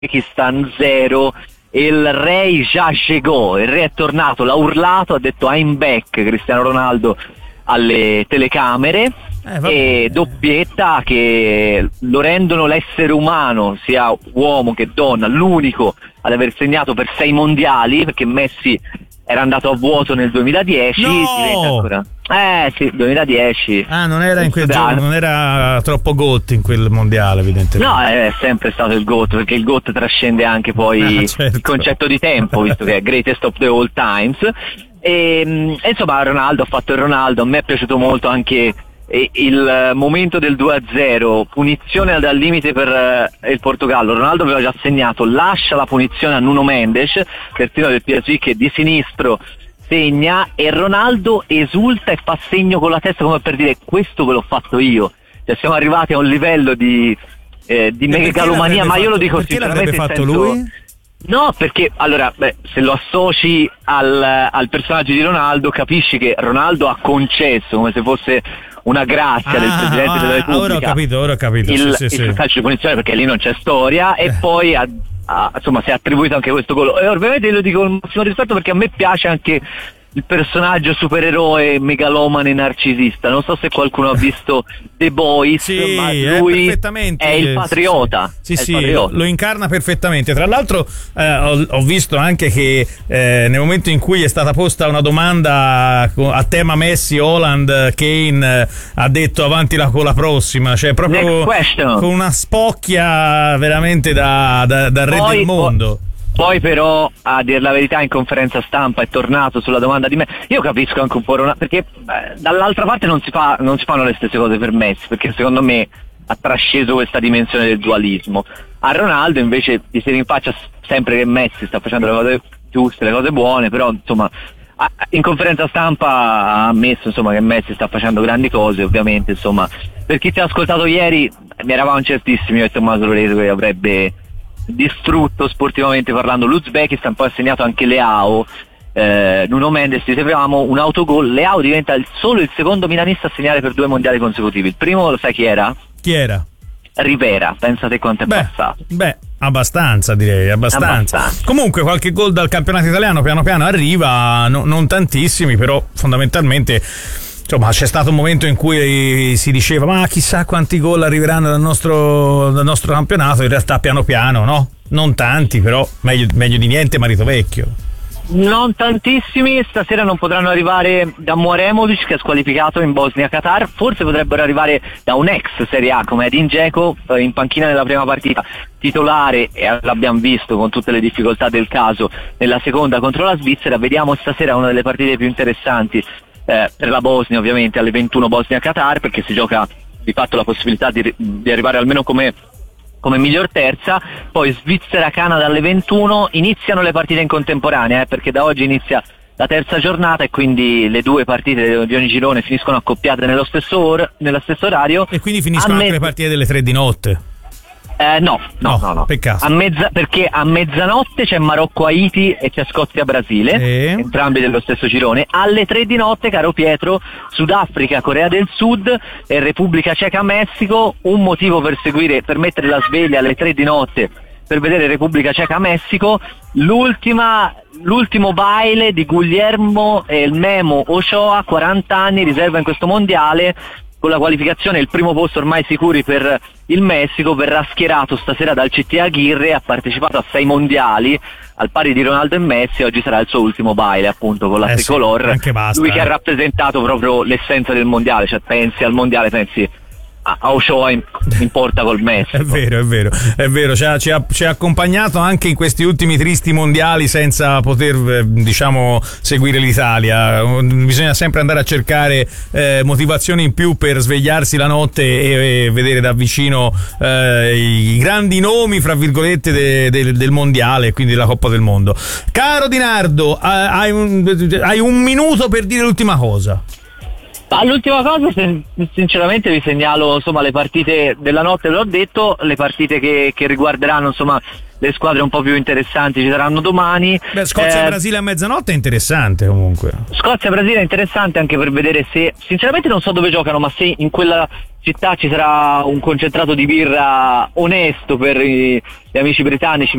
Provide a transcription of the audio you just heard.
Uzbekistan 0, il re già chegò, il re è tornato, l'ha urlato, ha detto I'm back Cristiano Ronaldo alle telecamere, e doppietta che lo rendono l'essere umano, sia uomo che donna, l'unico ad aver segnato per 6 mondiali, perché Messi era andato a vuoto nel 2010. No! Sì, 2010. Non era in quel giorno, non era troppo GOAT in quel mondiale, evidentemente. No, è sempre stato il GOAT, perché il GOAT trascende anche poi certo. il concetto di tempo, visto che è greatest of the all times. E insomma, Ronaldo ha fatto il Ronaldo. A me è piaciuto molto anche il momento del 2-0, punizione dal limite per il Portogallo. Ronaldo aveva già segnato, lascia la punizione a Nuno Mendes, terzino del PSG, che di sinistro segna, e Ronaldo esulta e fa segno con la testa come per dire questo ve l'ho fatto io. Cioè, siamo arrivati a un livello di megalomania, ma io lo dico perché sinceramente. Perché l'avrebbe fatto lui? No, perché allora, se lo associ al personaggio di Ronaldo, capisci che Ronaldo ha concesso, come se fosse una grazia del Presidente della Repubblica, ora ho capito. il Sì. calcio di punizione, perché lì non c'è storia, e poi insomma si è attribuito anche questo gol. E ovviamente io lo dico con il massimo rispetto, perché a me piace anche il personaggio supereroe megalomane narcisista. Non so se qualcuno ha visto The Boys, ma lui è il patriota. Sì, lo incarna perfettamente. Tra l'altro ho visto anche che nel momento in cui è stata posta una domanda a tema Messi, Haaland, Kane, ha detto avanti con la prossima, cioè proprio con una spocchia veramente da re del mondo. Poi però, a dir la verità, in conferenza stampa è tornato sulla domanda di me. Io capisco anche un po' Ronaldo, perché dall'altra parte non si fanno le stesse cose per Messi, perché secondo me ha trasceso questa dimensione del dualismo. A Ronaldo invece gli si rinfaccia sempre che Messi sta facendo le cose giuste, le cose buone, però insomma in conferenza stampa ha ammesso insomma che Messi sta facendo grandi cose. Ovviamente insomma, per chi ti ha ascoltato ieri, ne eravamo certissimi io e Tommaso Loreto che avrebbe distrutto sportivamente parlando l'Uzbekistan. Poi ha segnato anche Leao, Nuno Mendes, dicevamo un autogol. Leao diventa solo il secondo milanista a segnare per 2 mondiali consecutivi. Il primo lo sai chi era? Rivera, pensate quanto è passato. Abbastanza, direi, abbastanza. Comunque qualche gol dal campionato italiano piano piano arriva, non tantissimi, però fondamentalmente insomma c'è stato un momento in cui si diceva ma chissà quanti gol arriveranno dal nostro campionato. In realtà piano piano, no? Non tanti, però meglio di niente, marito vecchio. Non tantissimi. Stasera non potranno arrivare da Muaremovic, che è squalificato in Bosnia-Qatar. Forse potrebbero arrivare da un ex Serie A come Edin Dzeko, in panchina nella prima partita, titolare, e l'abbiamo visto con tutte le difficoltà del caso nella seconda contro la Svizzera. Vediamo stasera una delle partite più interessanti per la Bosnia, ovviamente alle 21 Bosnia-Qatar, perché si gioca di fatto la possibilità di arrivare almeno come miglior terza. Poi Svizzera-Canada alle 21. Iniziano le partite in contemporanea, perché da oggi inizia la terza giornata, e quindi le 2 partite di ogni girone finiscono accoppiate nello stesso orario, e quindi finiscono anche le partite delle 3 di notte. No. Peccato. Perché a mezzanotte c'è Marocco-Haiti e c'è Scozia-Brasile, entrambi dello stesso girone. Alle 3 di notte, caro Pietro, Sudafrica-Corea del Sud e Repubblica Ceca-Messico. Un motivo per mettere la sveglia alle 3 di notte per vedere Repubblica Ceca-Messico. L'ultimo baile di Guglielmo e il Memo Ochoa, 40 anni, riserva in questo mondiale. Con la qualificazione il primo posto ormai sicuri per il Messico, verrà schierato stasera dal CT Aguirre. Ha partecipato a 6 mondiali al pari di Ronaldo e Messi, oggi sarà il suo ultimo baile appunto con la tricolor. Lui che ha rappresentato proprio l'essenza del mondiale, cioè pensi al mondiale, pensi a Ochoa in porta col Messi. È vero, ci ha accompagnato anche in questi ultimi tristi mondiali senza poter seguire l'Italia. Bisogna sempre andare a cercare motivazioni in più per svegliarsi la notte e vedere da vicino i grandi nomi fra virgolette del mondiale, quindi della Coppa del Mondo. Caro Di Nardo, hai un minuto per dire l'ultima cosa. L'ultima cosa, sinceramente vi segnalo insomma le partite della notte, l'ho detto, le partite che riguarderanno insomma le squadre un po' più interessanti ci saranno domani. Beh, Scozia-Brasile a mezzanotte è interessante comunque. Scozia-Brasile è interessante anche per vedere se, sinceramente non so dove giocano, ma se in quella città ci sarà un concentrato di birra onesto per gli amici britannici,